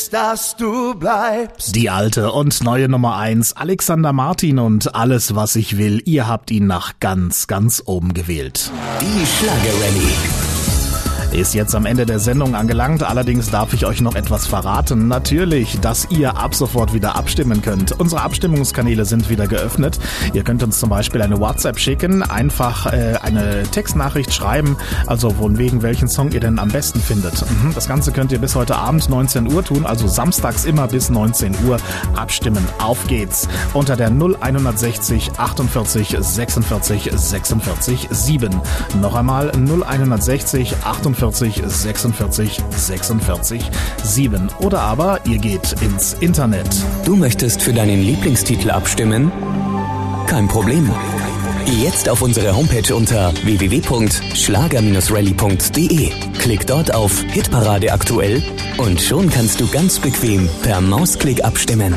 ist, dass du bleibst. Die alte und neue Nummer 1, Alexander Martin und Alles, was ich will. Ihr habt ihn nach ganz, ganz oben gewählt. Die Schlagerrallye ist jetzt am Ende der Sendung angelangt. Allerdings darf ich euch noch etwas verraten. Natürlich, dass ihr ab sofort wieder abstimmen könnt. Unsere Abstimmungskanäle sind wieder geöffnet. Ihr könnt uns zum Beispiel eine WhatsApp schicken, einfach eine Textnachricht schreiben, also von wegen welchen Song ihr denn am besten findet. Das Ganze könnt ihr bis heute Abend 19 Uhr tun, also samstags immer bis 19 Uhr abstimmen. Auf geht's. Unter der 0160 48 46 46 7. Noch einmal 0160 48 46 46 7. Oder aber ihr geht ins Internet. Du möchtest für deinen Lieblingstitel abstimmen? Kein Problem. Geh jetzt auf unsere Homepage unter www.schlager-rallye.de. Klick dort auf Hitparade aktuell und schon kannst du ganz bequem per Mausklick abstimmen.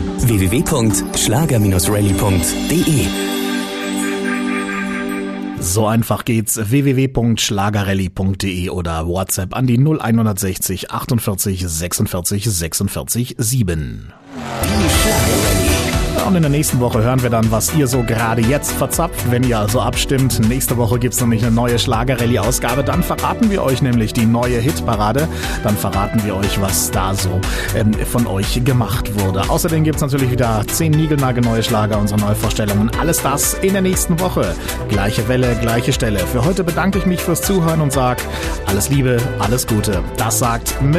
www.schlager-rallye.de. So einfach geht's. www.schlagerrallye.de oder WhatsApp an die 0160 48 46 46 7. Die Schlagerrallye. Und in der nächsten Woche hören wir dann, was ihr so gerade jetzt verzapft, wenn ihr also abstimmt. Nächste Woche gibt's nämlich eine neue Schlagerrallye-Ausgabe. Dann verraten wir euch nämlich die neue Hitparade. Dann verraten wir euch, was da so von euch gemacht wurde. Außerdem gibt's natürlich wieder 10 niegelnagelneue Schlager, unsere Neuvorstellungen. Alles das in der nächsten Woche. Gleiche Welle, gleiche Stelle. Für heute bedanke ich mich fürs Zuhören und sage alles Liebe, alles Gute. Das sagt